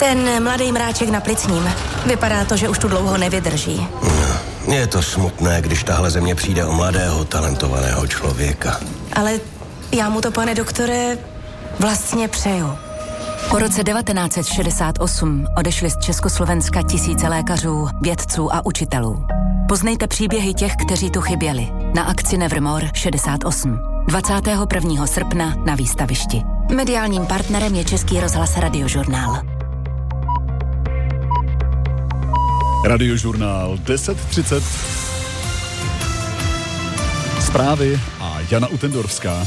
Ten mladý mráček na Plicním. Vypadá to, že už tu dlouho nevydrží. Je to smutné, když tahle země přijde o mladého, talentovaného člověka. Ale já mu to, pane doktore, vlastně přeju. Po roce 1968 odešli z Československa tisíce lékařů, vědců a učitelů. Poznejte příběhy těch, kteří tu chyběli. Na akci Nevermore 68. 21. srpna na výstavišti. Mediálním partnerem je Český rozhlas Radiožurnál. Radiožurnál 10:30. Zprávy a Jana Utendorská.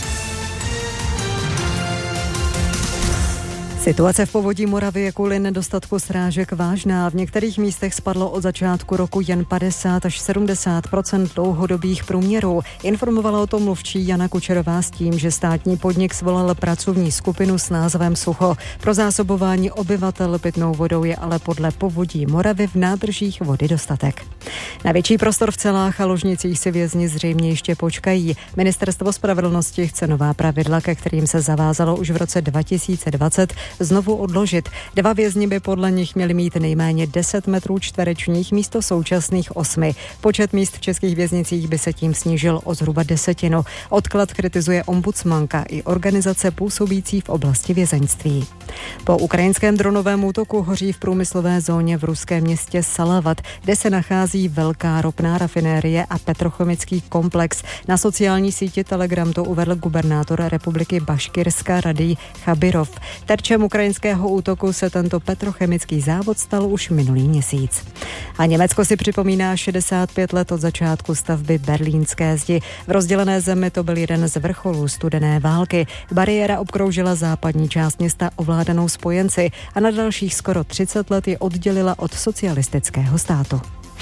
Situace v povodí Moravy je kvůli nedostatku srážek vážná. V některých místech spadlo od začátku roku jen 50 až 70% dlouhodobých průměrů. Informovala o tom mluvčí Jana Kučerová s tím, že státní podnik svolal pracovní skupinu s názvem Sucho. Pro zásobování obyvatel pitnou vodou je ale podle povodí Moravy v nádržích vody dostatek. Na větší prostor v celách a ložnicích si vězni zřejmě ještě počkají. Ministerstvo spravedlnosti chce nová pravidla, ke kterým se zavázalo už v roce 2020, znovu odložit. 2 vězni by podle nich měli mít nejméně 10 metrů čtverečních místo současných 8. Počet míst v českých věznicích by se tím snížil o zhruba 10. Odklad kritizuje ombudsmanka i organizace působící v oblasti vězeňství. Po ukrajinském dronovém útoku hoří v průmyslové zóně v ruském městě Salavat, kde se nachází velká ropná rafinérie a petrochemický komplex. Na sociální síti Telegram to uvedl gubernátor republiky Baškirska Radij Chabirov. Terčem ukrajinského útoku se tento petrochemický závod stal už minulý měsíc. A Německo si připomíná 65 let od začátku stavby Berlínské zdi. V rozdělené zemi to byl jeden z vrcholů studené války. Bariéra obkroužila západní část města ovládanou spojenci a na dalších skoro 30 let ji oddělila od socialistického státu.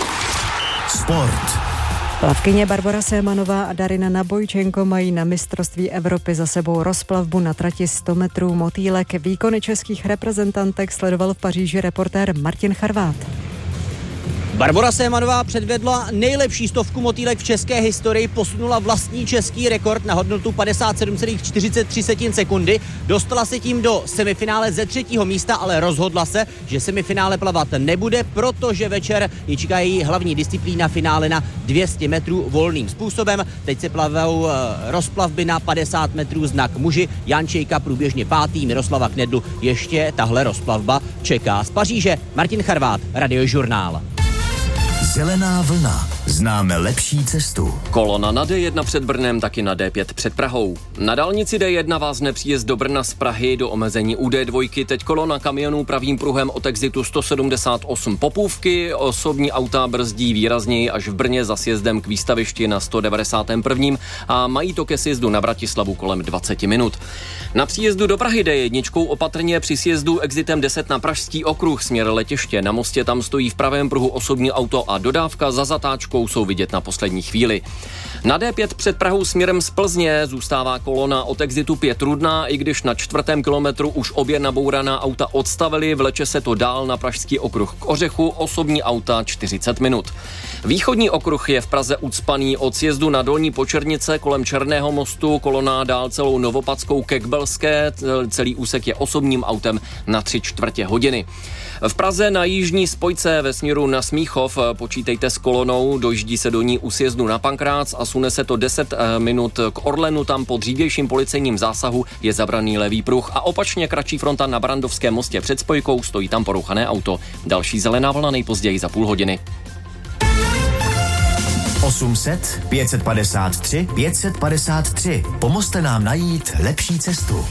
Sport. Plavkyně Barbora Sémanová a Darina Nabojčenko mají na mistrovství Evropy za sebou rozplavbu na trati 100 metrů motýlek. Výkony českých reprezentantek sledoval v Paříži reportér Martin Charvát. Barbora Sémanová předvedla nejlepší 100 motýlek v české historii, posunula vlastní český rekord na hodnotu 57,43 sekundy. Dostala se tím do semifinále ze 3. místa, ale rozhodla se, že semifinále plavat nebude, protože večer ji čeká její hlavní disciplína finále na 200 metrů volným způsobem. Teď se plavou rozplavby na 50 metrů znak muži. Jan Čejka průběžně 5. Miroslava Knedlu ještě tahle rozplavba čeká z Paříže. Martin Charvát, Radiožurnál. Zelená vlna. Známe lepší cestu. Kolona na D1 před Brnem, taky na D5 před Prahou. Na dálnici D1 vázne příjezd do Brna z Prahy do omezení u D2. Teď kolona kamionů pravým pruhem od exitu 178 Popůvky. Osobní auta brzdí výrazněji až v Brně za sjezdem k výstavišti na 191. a mají to ke sjezdu na Bratislavu kolem 20 minut. Na příjezdu do Prahy D1 opatrně při sjezdu exitem 10 na Pražský okruh směr letiště. Na mostě tam stojí v pravém pruhu osobní auto a dodávka za zatáčkou jsou vidět na poslední chvíli. Na D5 před Prahou směrem z Plzně zůstává kolona od exitu 5 Rudná, i když na 4. kilometru už obě nabouraná auta odstavily, vleče se to dál na Pražský okruh k Ořechu, osobní auta 40 minut. Východní okruh je v Praze ucpaný od sjezdu na Dolní Počernice kolem Černého mostu, kolona dál celou Novopadskou ke Kbelské, celý úsek je osobním autem na 3/4 hodiny. V Praze na jižní spojce ve směru na Smíchov počítejte s kolonou, dojíždí se do ní u sjezdu na Pankrác a sune se to 10 minut k Orlenu, tam po dřívějším policejním zásahu je zabraný levý pruh a opačně kratší fronta na Brandovském mostě před spojkou, stojí tam porouchané auto. Další zelená vlna nejpozději za půl hodiny. 800 553 553. Pomozte nám najít lepší cestu.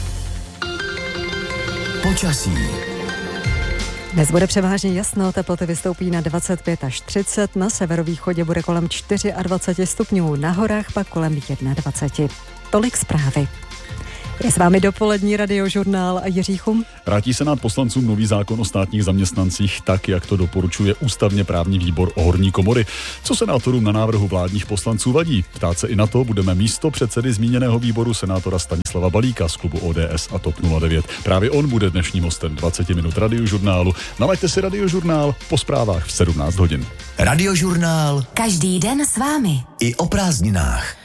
Počasí. Dnes bude převážně jasno, teploty vystoupí na 25 až 30, na severovýchodě bude kolem 24 stupňů, na horách pak kolem 21. Tolik zprávy. Je s vámi dopolední Radiožurnál a Jiří Chum. Vrátí Senát poslancům nový zákon o státních zaměstnancích tak, jak to doporučuje ústavně právní výbor horní komory. Co senátorům na návrhu vládních poslanců vadí? Ptát se i na to budeme místo předsedy zmíněného výboru senátora Stanislava Balíka z klubu ODS a TOP 09. Právě on bude dnešním hostem 20 minut Radiožurnálu. Nalaďte si Radiožurnál po zprávách v 17 hodin. Radiožurnál. Každý den s vámi. I o prázdninách.